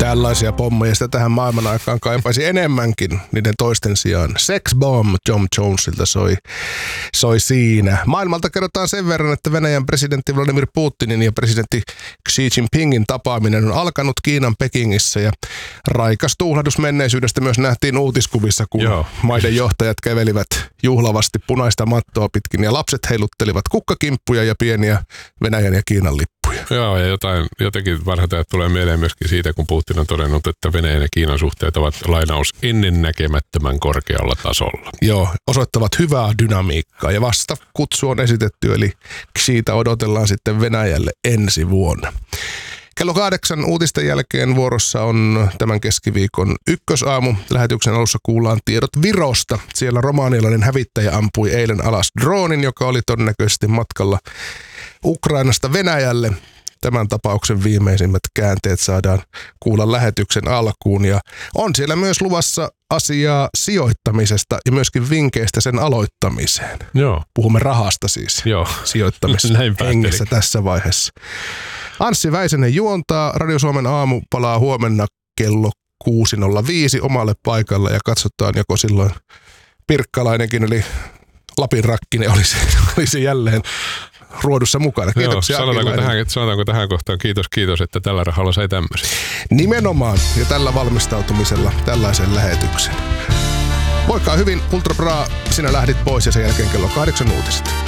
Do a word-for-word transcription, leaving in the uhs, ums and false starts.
Tällaisia pommeja sitä tähän maailman aikaan kaipaisi enemmänkin niiden toisten sijaan. Sex Bomb Tom Jonesilta soi, soi siinä. Maailmalta kerrotaan sen verran, että Venäjän presidentti Vladimir Putinin ja presidentti Xi Jinpingin tapaaminen on alkanut Kiinan Pekingissä ja raikas tuhlahdus menneisyydestä myös nähtiin uutiskuvissa, kun Joo. maiden johtajat kävelivät juhlavasti punaista mattoa pitkin ja lapset heiluttelivat kukkakimppuja ja pieniä Venäjän ja Kiinan lippuja. Joo, ja jotain, jotenkin vanhata tulee mieleen myöskin siitä, kun Putin on todennut, että Venäjän ja Kiinan suhteet ovat lainaus ennennäkemättömän korkealla tasolla. Joo, osoittavat hyvää dynamiikkaa ja vasta kutsu on esitetty, eli siitä odotellaan sitten Venäjälle ensi vuonna. Kello kahdeksan uutisten jälkeen vuorossa on tämän keskiviikon ykkösaamu. Lähetyksen alussa kuullaan tiedot Virosta. Siellä romaanialainen hävittäjä ampui eilen alas droonin, joka oli todennäköisesti matkalla Ukrainasta Venäjälle. Tämän tapauksen viimeisimmät käänteet saadaan kuulla lähetyksen alkuun. Ja on siellä myös luvassa asiaa sijoittamisesta ja myöskin vinkkeistä sen aloittamiseen. Joo. Puhumme rahasta siis. Joo. Sijoittamista hengessä tässä vaiheessa. Anssi Väisänen juontaa. Radio Suomen aamu palaa huomenna kello kuusi nolla viisi omalle paikalle ja katsotaan joko silloin Pirkkalainenkin eli Lapin Rakkinen olisi, olisi jälleen ruodussa mukana. Kiitoksia. Joo, sanotaanko, tähän, sanotaanko tähän kohtaan kiitos, kiitos, että tällä rahalla sai tämmöisiä. Nimenomaan ja tällä valmistautumisella tällaisen lähetyksen. Voikaa hyvin, Ultra Bra, sinä lähdit pois ja sen jälkeen kello kahdeksan uutiset.